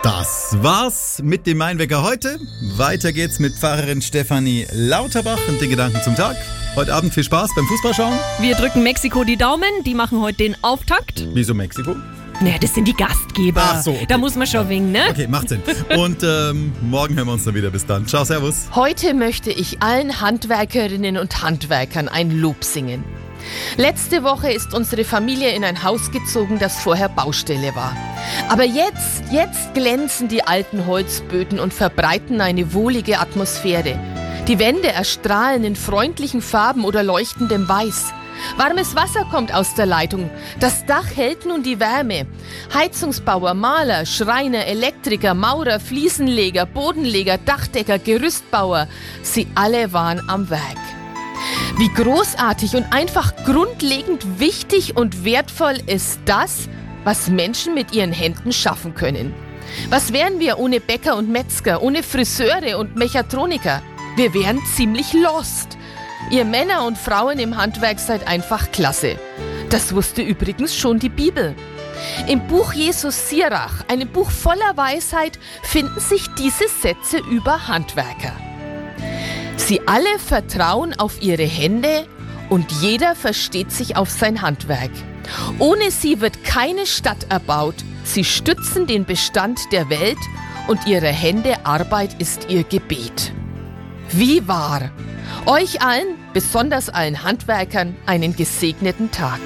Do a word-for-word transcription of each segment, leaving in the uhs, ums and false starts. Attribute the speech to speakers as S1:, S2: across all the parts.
S1: Das war's mit dem Mainwecker heute. Weiter geht's mit Pfarrerin Stefanie Lauterbach und den Gedanken zum Tag. Heute Abend viel Spaß beim Fußballschauen.
S2: Wir drücken Mexiko die Daumen, die machen heute den Auftakt.
S1: Wieso Mexiko?
S2: Naja, das sind die Gastgeber.
S1: Ach so, okay.
S2: Da muss man schon winken, ne?
S1: Okay, macht Sinn. Und ähm, morgen hören wir uns dann wieder. Bis dann. Ciao, servus.
S3: Heute möchte ich allen Handwerkerinnen und Handwerkern ein Lob singen. Letzte Woche ist unsere Familie in ein Haus gezogen, das vorher Baustelle war. Aber jetzt, jetzt glänzen die alten Holzböden und verbreiten eine wohlige Atmosphäre. Die Wände erstrahlen in freundlichen Farben oder leuchtendem Weiß. Warmes Wasser kommt aus der Leitung. Das Dach hält nun die Wärme. Heizungsbauer, Maler, Schreiner, Elektriker, Maurer, Fliesenleger, Bodenleger, Dachdecker, Gerüstbauer, sie alle waren am Werk. Wie großartig und einfach grundlegend wichtig und wertvoll ist das, was Menschen mit ihren Händen schaffen können. Was wären wir ohne Bäcker und Metzger, ohne Friseure und Mechatroniker? Wir wären ziemlich lost. Ihr Männer und Frauen im Handwerk seid einfach klasse. Das wusste übrigens schon die Bibel. Im Buch Jesus Sirach, einem Buch voller Weisheit, finden sich diese Sätze über Handwerker. Sie alle vertrauen auf ihre Hände und jeder versteht sich auf sein Handwerk. Ohne sie wird keine Stadt erbaut. Sie stützen den Bestand der Welt und ihre Hände Arbeit ist ihr Gebet. Wie wahr! Euch allen, besonders allen Handwerkern, einen gesegneten Tag.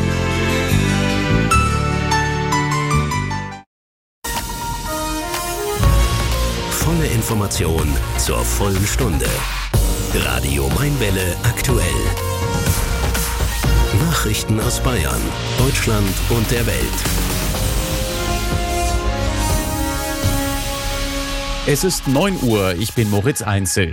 S4: Volle Information zur vollen Stunde. Radio Mainwelle aktuell. Nachrichten aus Bayern, Deutschland und der Welt.
S5: Es ist neun Uhr, ich bin Moritz Einzel.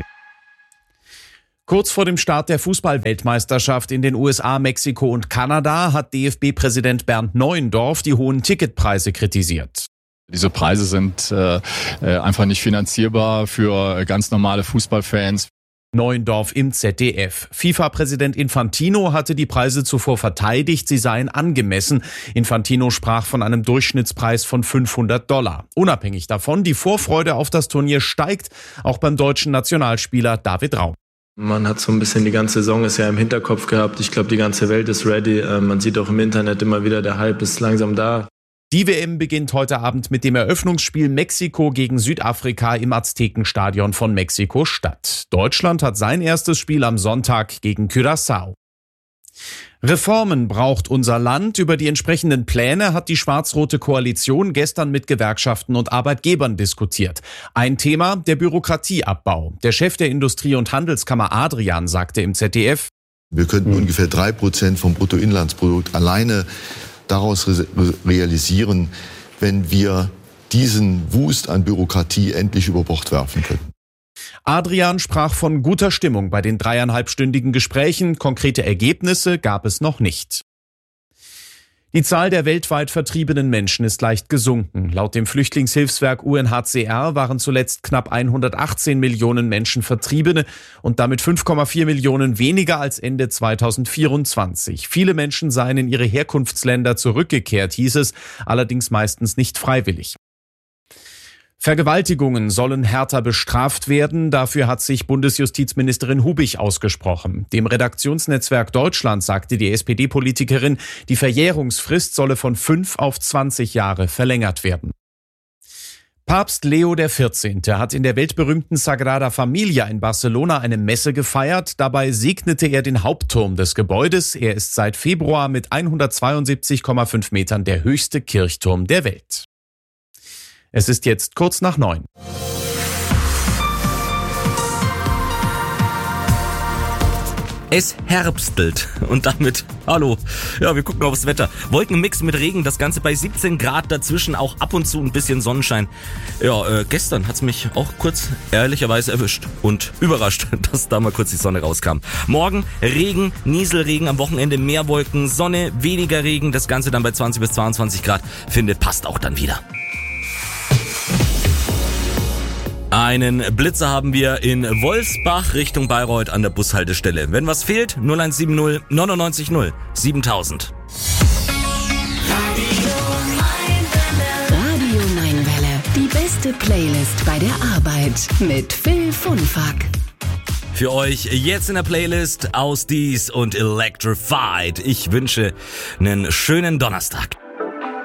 S5: Kurz vor dem Start der Fußball-Weltmeisterschaft in den U S A, Mexiko und Kanada hat D F B-Präsident Bernd Neuendorf die hohen Ticketpreise kritisiert.
S6: Diese Preise sind äh, einfach nicht finanzierbar für ganz normale Fußballfans.
S5: Neuendorf im Z D F. FIFA-Präsident Infantino hatte die Preise zuvor verteidigt, sie seien angemessen. Infantino sprach von einem Durchschnittspreis von fünfhundert Dollar. Unabhängig davon, die Vorfreude auf das Turnier steigt, auch beim deutschen Nationalspieler David Raum.
S7: Man hat so ein bisschen die ganze Saison ist ja im Hinterkopf gehabt. Ich glaube, die ganze Welt ist ready. Man sieht auch im Internet immer wieder, der Hype ist langsam da.
S5: Die W M beginnt heute Abend mit dem Eröffnungsspiel Mexiko gegen Südafrika im Aztekenstadion von Mexiko-Stadt. Deutschland hat sein erstes Spiel am Sonntag gegen Curaçao. Reformen braucht unser Land. Über die entsprechenden Pläne hat die schwarz-rote Koalition gestern mit Gewerkschaften und Arbeitgebern diskutiert. Ein Thema, der Bürokratieabbau. Der Chef der Industrie- und Handelskammer Adrian sagte im Z D F:
S8: Wir könnten mhm. ungefähr drei Prozent vom Bruttoinlandsprodukt alleine daraus realisieren, wenn wir diesen Wust an Bürokratie endlich über Bord werfen können.
S5: Adrian sprach von guter Stimmung bei den dreieinhalbstündigen Gesprächen. Konkrete Ergebnisse gab es noch nicht. Die Zahl der weltweit vertriebenen Menschen ist leicht gesunken. Laut dem Flüchtlingshilfswerk U N H C R waren zuletzt knapp hundertachtzehn Millionen Menschen Vertriebene und damit fünf Komma vier Millionen weniger als Ende zweitausendvierundzwanzig. Viele Menschen seien in ihre Herkunftsländer zurückgekehrt, hieß es, allerdings meistens nicht freiwillig. Vergewaltigungen sollen härter bestraft werden. Dafür hat sich Bundesjustizministerin Hubich ausgesprochen. Dem Redaktionsnetzwerk Deutschland sagte die S P D-Politikerin, die Verjährungsfrist solle von fünf auf zwanzig Jahre verlängert werden. Papst Leo der vierzehnte hat in der weltberühmten Sagrada Familia in Barcelona eine Messe gefeiert. Dabei segnete er den Hauptturm des Gebäudes. Er ist seit Februar mit hundertzweiundsiebzig Komma fünf Metern der höchste Kirchturm der Welt. Es ist jetzt kurz nach neun.
S9: Es herbstelt und damit, hallo, ja, wir gucken aufs Wetter. Wolkenmix mit Regen, das Ganze bei siebzehn Grad, dazwischen auch ab und zu ein bisschen Sonnenschein. Ja, äh, gestern hat's mich auch kurz ehrlicherweise erwischt und überrascht, dass da mal kurz die Sonne rauskam. Morgen Regen, Nieselregen, am Wochenende mehr Wolken, Sonne, weniger Regen, das Ganze dann bei zwanzig bis zweiundzwanzig Grad. Finde, passt auch dann wieder. Einen Blitzer haben wir in Wolfsbach Richtung Bayreuth an der Bushaltestelle. Wenn was fehlt, null eins sieben null neun neun null siebentausend.
S10: Radio Mainwelle. Die beste Playlist bei der Arbeit mit Phil Funfack.
S9: Für euch jetzt in der Playlist aus Dies und Electrified. Ich wünsche einen schönen Donnerstag.